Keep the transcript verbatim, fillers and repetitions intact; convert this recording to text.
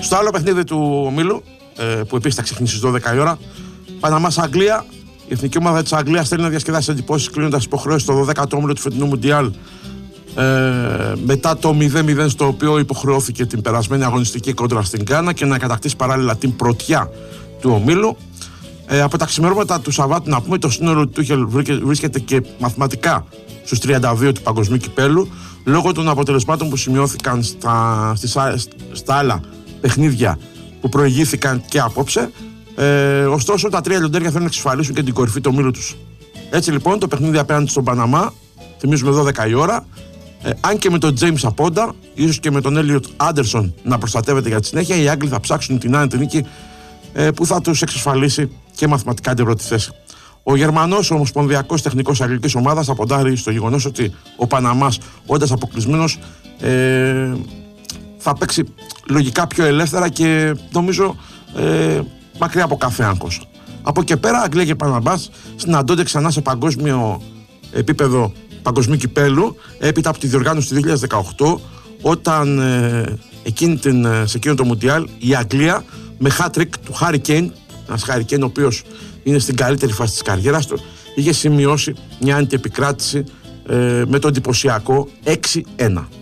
Στο άλλο παιχνίδι του ομίλου, ε, που επίσης θα ξεκινήσει στις δώδεκα η ώρα, Παναμάς-Αγγλία. Η εθνική ομάδα της Αγγλίας θέλει να διασκεδάσει εντυπώσεις κλείνοντας υποχρεώσεις στο δωδέκατο όμιλο του φετινού Μουντιάλ. Ε, μετά το μηδέν μηδέν στο οποίο υποχρεώθηκε την περασμένη αγωνιστική κόντρα στην Γκάνα και να κατακτήσει παράλληλα την πρωτιά του ομίλου. Ε, από τα ξημερώματα του Σαββάτου να πούμε, το σύνολο του Τούχελ βρίσκεται και μαθηματικά στους τριάντα δύο του παγκοσμίου κυπέλου λόγω των αποτελεσμάτων που σημειώθηκαν στα, στις, στα άλλα παιχνίδια που προηγήθηκαν και απόψε. Ε, ωστόσο, τα τρία λιοντέρια θέλουν να εξασφαλίσουν και την κορυφή του ομίλου τους. Έτσι λοιπόν, το παιχνίδι απέναντι στον Παναμά, θυμίζουμε δώδεκα η ώρα, ε, αν και με τον James Απόντα, ίσως και με τον Έλιοτ Άντερσον να προστατεύεται για τη συνέχεια, οι Άγγλοι θα ψάξουν την άνετη νίκη ε, που θα τους εξασφαλίσει και μαθηματικά την πρώτη θέση. Ο Γερμανός, ο ομοσπονδιακός τεχνικός αγγλικής ομάδας, αποντάρει στο γεγονός ότι ο Παναμάς, όντας αποκλεισμένος, ε, θα παίξει λογικά πιο ελεύθερα και νομίζω ε, μακριά από κάθε άγχος. Από εκεί πέρα, Αγγλία και Παναμάς συναντώνται ξανά σε παγκόσμιο επίπεδο παγκοσμίου κυπέλου, έπειτα από τη διοργάνωση του δύο χιλιάδες δεκαοκτώ, όταν ε, εκείνη την, σε εκείνο το Μουντιάλ η Αγγλία με hat-trick του Harry Kane, ένας Harry Kane ο οποίος είναι στην καλύτερη φάση της καριέρας του, είχε σημειώσει μια αντιεπικράτηση ε, με το εντυπωσιακό έξι ένα.